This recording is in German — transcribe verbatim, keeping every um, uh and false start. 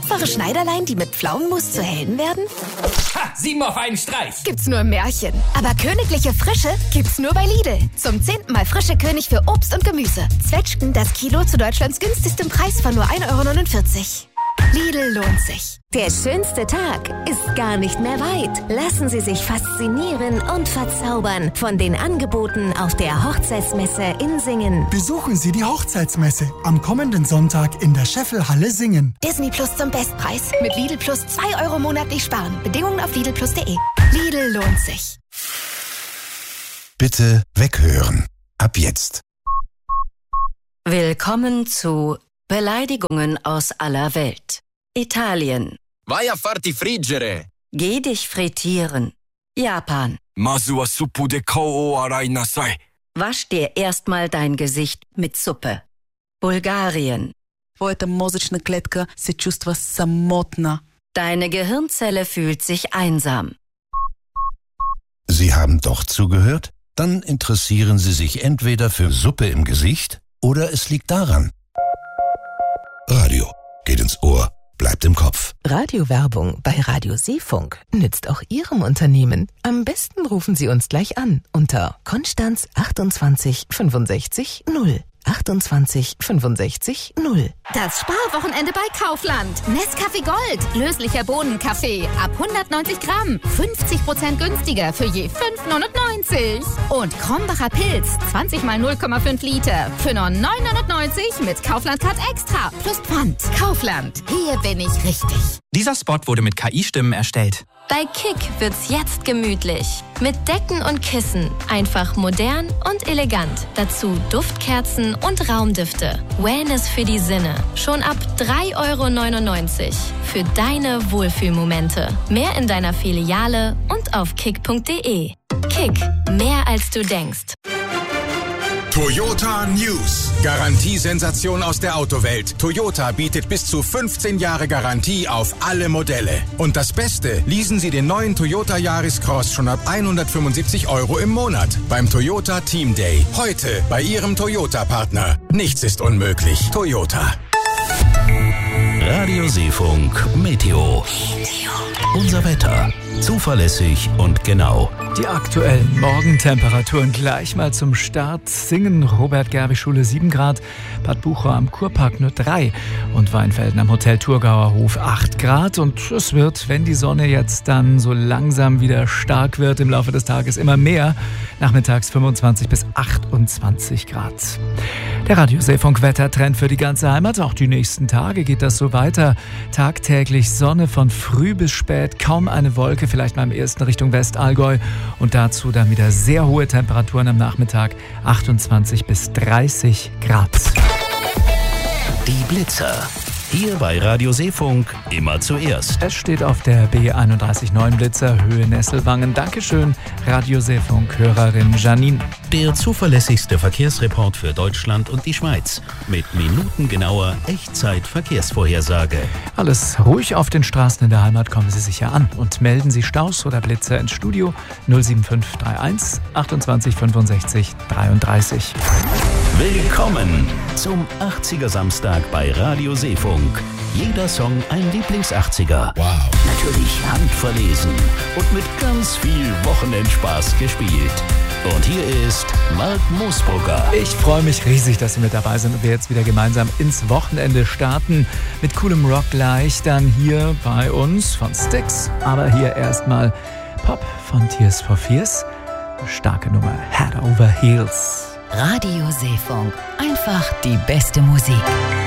Tapfere Schneiderlein, die mit Pflaumenmus zu Helden werden? Ha! Sieben auf einen Streich! Gibt's nur im Märchen. Aber königliche Frische gibt's nur bei Lidl. Zum zehnten Mal frische König für Obst und Gemüse. Zwetschgen das Kilo zu Deutschlands günstigstem Preis von nur ein Euro neunundvierzig. Lidl lohnt sich. Der schönste Tag ist gar nicht mehr weit. Lassen Sie sich faszinieren und verzaubern von den Angeboten auf der Hochzeitsmesse in Singen. Besuchen Sie die Hochzeitsmesse am kommenden Sonntag in der Scheffelhalle Singen. Disney Plus zum Bestpreis. Mit Lidl Plus zwei Euro monatlich sparen. Bedingungen auf lidl plus punkt de. Lidl lohnt sich. Bitte weghören. Ab jetzt. Willkommen zu Beleidigungen aus aller Welt. Italien. Vai a farti friggere. Geh dich frittieren. Japan. Masu wa suppu de kou o arai nasai. Wasch dir erstmal dein Gesicht mit Suppe. Bulgarien. Твоята мозъчна клетка се чувства самотна. Deine Gehirnzelle fühlt sich einsam. Sie haben doch zugehört? Dann interessieren Sie sich entweder für Suppe im Gesicht oder es liegt daran. Radio geht ins Ohr, bleibt im Kopf. Radiowerbung bei Radio Seefunk nützt auch Ihrem Unternehmen. Am besten rufen Sie uns gleich an unter Konstanz achtundzwanzig fünfundsechzig null. achtundzwanzig fünfundsechzig null. Das Sparwochenende bei Kaufland. Nescafé Gold. Löslicher Bohnenkaffee. Ab hundertneunzig Gramm. fünfzig Prozent günstiger für je fünf neunundneunzig. Und Krombacher Pilz. zwanzig mal null Komma fünf Liter. Für nur neun neunundneunzig mit Kaufland-Card extra. Plus Pfand. Kaufland. Hier bin ich richtig. Dieser Spot wurde mit K I-Stimmen erstellt. Bei Kick wird's jetzt gemütlich. Mit Decken und Kissen. Einfach modern und elegant. Dazu Duftkerzen und Raumdüfte. Wellness für die Sinne. Schon ab drei Euro neunundneunzig. Für deine Wohlfühlmomente. Mehr in deiner Filiale und auf kick punkt de. Kick. Mehr als du denkst. Toyota News. Garantiesensation aus der Autowelt. Toyota bietet bis zu fünfzehn Jahre Garantie auf alle Modelle. Und das Beste, leasen Sie den neuen Toyota Yaris Cross schon ab hundertfünfundsiebzig Euro im Monat. Beim Toyota Team Day. Heute bei Ihrem Toyota-Partner. Nichts ist unmöglich. Toyota. Radio Seefunk Meteo. Unser Wetter. Zuverlässig und genau. Die aktuellen Morgentemperaturen gleich mal zum Start. Singen, Robert-Gerwig-Schule sieben Grad, Bad Bucher am Kurpark nur drei und Weinfelden am Hotel Thurgauer Hof acht Grad. Und es wird, wenn die Sonne jetzt dann so langsam wieder stark wird, im Laufe des Tages immer mehr. Nachmittags fünfundzwanzig bis achtundzwanzig Grad. Der Radio Seefunk Wettertrend für die ganze Heimat. Auch die nächsten Tage geht das so weiter. Tagtäglich Sonne von früh bis spät, kaum eine Wolke, vielleicht mal im ersten Richtung Westallgäu. Und dazu dann wieder sehr hohe Temperaturen am Nachmittag, achtundzwanzig bis dreißig Grad. Die Blitzer. Hier bei Radio Seefunk immer zuerst. Es steht auf der B einunddreißig neun Blitzer, Höhe Nesselwangen. Dankeschön, Radio Seefunk-Hörerin Janine. Der zuverlässigste Verkehrsreport für Deutschland und die Schweiz. Mit minutengenauer Echtzeit-Verkehrsvorhersage. Alles ruhig auf den Straßen in der Heimat, kommen Sie sicher an. Und melden Sie Staus oder Blitzer ins Studio null sieben fünf drei eins achtundzwanzig fünfundsechzig dreiunddreißig. Willkommen zum achtziger Samstag bei Radio Seefunk. Jeder Song ein Lieblings-achtziger. Wow. Natürlich handverlesen und mit ganz viel Wochenendspaß gespielt. Und hier ist Mark Moosbrugger. Ich freue mich riesig, dass Sie mit dabei sind und wir jetzt wieder gemeinsam ins Wochenende starten. Mit coolem Rock gleich dann hier bei uns von Styx. Aber hier erstmal Pop von Tears for Fears. Eine starke Nummer, Head Over Heels. Radio Seefunk. Einfach die beste Musik.